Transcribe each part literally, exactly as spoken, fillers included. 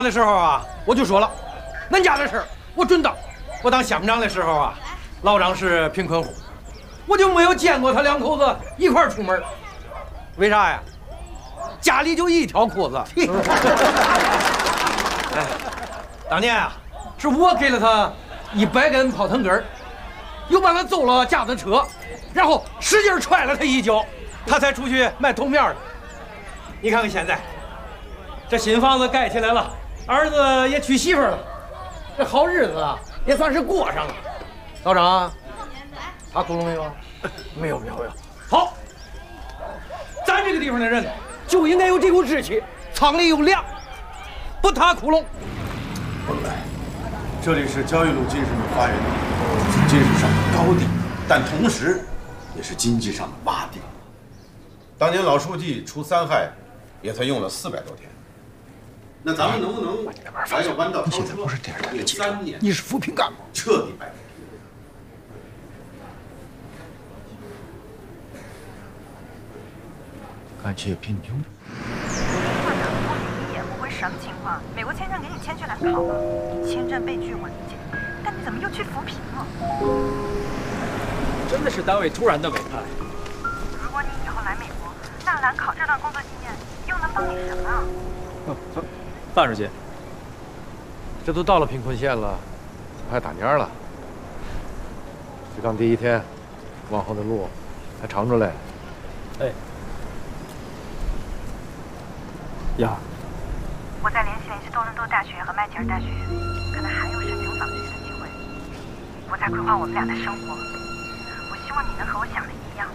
的时候啊，我就说了，恁家的事儿我准当。我当乡长的时候啊，老张是贫困户，我就没有见过他两口子一块儿出门。为啥呀？家里就一条裤子。哎，当年啊，是我给了他一百根泡腾根儿，又帮他揍了架子车，然后使劲踹了他一脚，他才出去卖铜面的。你看看现在，这新房子盖起来了。 儿子也娶媳妇了，这好日子啊也算是过上了。老张，擦窟窿没有？没有，没有，没有。好，咱这个地方的人就应该有这股志气，厂里有粮，不塌窟窿。 本来这里是交易路精神的发源地，是精神上的高地，但同时也是经济上的洼地。当年老书记除三害，也才用了四百多天。 那咱们能不能来个弯道超车？ 你现在不是电视台的记者， 三年， 你是扶贫干部， 彻底摆平。 感谢贫穷。 校长，我给你也不会什么情况？美国签证给你签去蓝考了，签证被拒我理解，但你怎么又去扶贫了？ 真的是单位突然的委派。 如果你以后来美国，那蓝考这段工作经验又能帮你什么啊？ 嗯 范书记， 这都到了贫困县了，还大年了。这刚第一天，往后的路还长着嘞。 哎，呀， 我再联系联系多伦多大学和麦吉尔大学，可能还有申请访学的机会。我在规划我们俩的生活，我希望你能和我想的一样。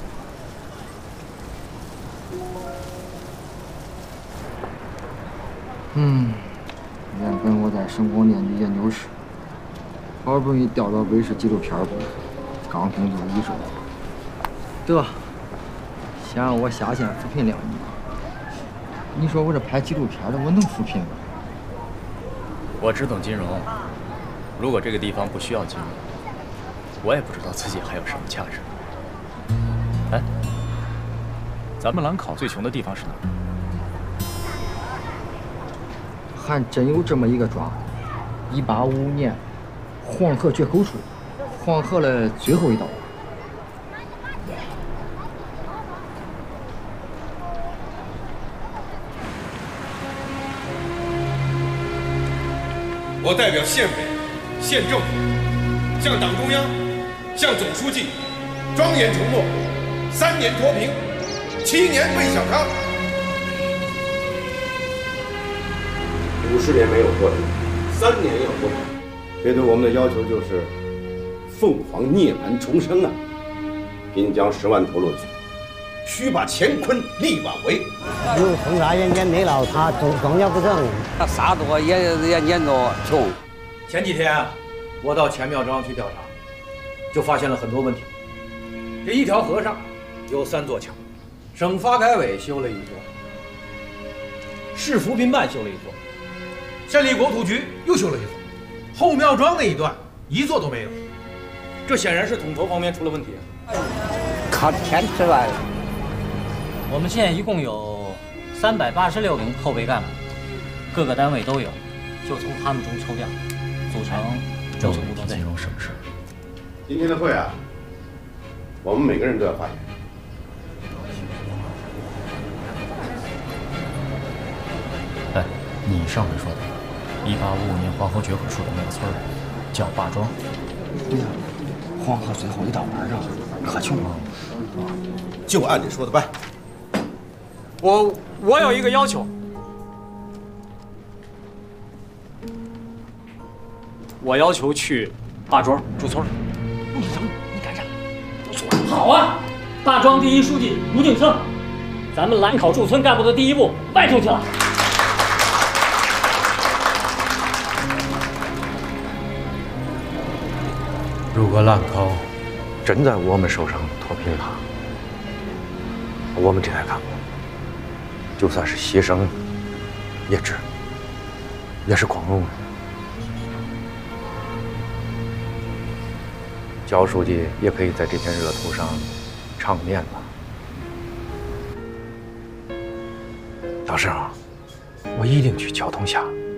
嗯，原本我在省广电局研究室，好不容易调到卫视纪录片部，刚工作一周，得，先让我下线扶贫两年。你说我这拍纪录片的，我能扶贫吗？ 我只懂金融，如果这个地方不需要金融，我也不知道自己还有什么价值。哎，咱们兰考最穷的地方是哪儿？ 还真有这么一个庄，一八五五年，黄河决口处，黄河的最后一道。 我代表县委、县政府，向党中央、向总书记庄严承诺：三年脱贫，七年为小康。 五十年没有脱贫，三年要脱贫。这对我们的要求就是凤凰涅槃重生啊！滨江十万头落去，须把乾坤立挽回。 有重大也撵没了，他中中间不成， 他啥多也也撵着穷。 前几天啊，我到前庙庄去调查，就发现了很多问题。这一条河上有三座桥，省发改委修了一座，市扶贫办修了一座。 县里国土局又修了一座，后庙庄那一段一座都没有，这显然是统筹方面出了问题。 靠天吃饭了。 我们县一共有三百八十六名后备干部，各个单位都有，就从他们中抽调，组成政策工作队。 金融省市。 今天的会啊，我们每个人都要发言。 哎，你上回说的，一八五五年黄河决口处的那个村儿，叫坝庄。 对呀，黄河最后一道弯上，可穷了。 就按你说的办。 我我有一个要求，我要求去坝庄驻村。 你什么？你干啥？不错。好啊，坝庄第一书记卢敬生，咱们兰考驻村干部的第一步迈出去了。 如果兰考真在我们手上脱贫了，我们这代干部就算是牺牲也值，也是光荣。焦书记也可以在这片热土上长眠了。到时候我一定去交通下